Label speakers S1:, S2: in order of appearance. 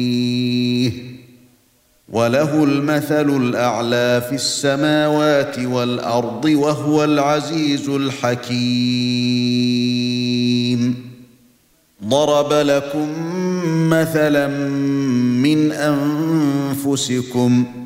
S1: وله المثل الأعلى في السماوات والأرض وهو العزيز الحكيم ضرب لكم مثلا من أنفسكم